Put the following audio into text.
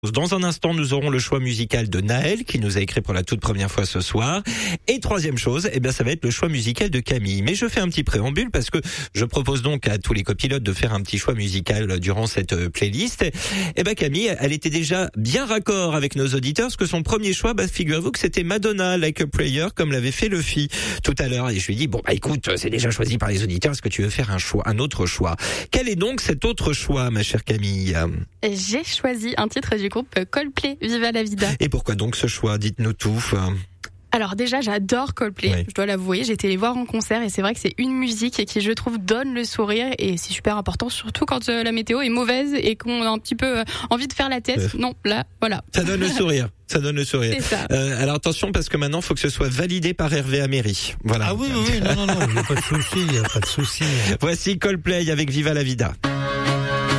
Dans un instant, nous aurons le choix musical de Naël, qui nous a écrit pour la toute première fois ce soir. Et troisième chose, ça va être le choix musical de Camille. Mais je fais un petit préambule parce que je propose donc à tous les copilotes de faire un petit choix musical durant cette playlist. Camille, elle était déjà bien raccord avec nos auditeurs, parce que son premier choix, figurez-vous que c'était Madonna, Like a Prayer, comme l'avait fait Luffy tout à l'heure. Et je lui ai dit, écoute, c'est déjà choisi par les auditeurs, est-ce que tu veux faire un autre choix? Quel est donc cet autre choix, ma chère Camille? J'ai choisi un titre du groupe Coldplay, Viva la Vida. Et pourquoi donc ce choix? Dites-nous tout. Alors déjà, j'adore Coldplay, Oui. Je dois l'avouer. J'ai été les voir en concert et c'est vrai que c'est une musique qui, je trouve, donne le sourire et c'est super important, surtout quand la météo est mauvaise et qu'on a un petit peu envie de faire la tête. Non, là, voilà. Ça donne le sourire. Ça donne le sourire. C'est ça. Alors attention, parce que maintenant, il faut que ce soit validé par Hervé Améry. Voilà. Ah oui, non, il n'y a pas de souci, Voici Coldplay avec Viva la Vida.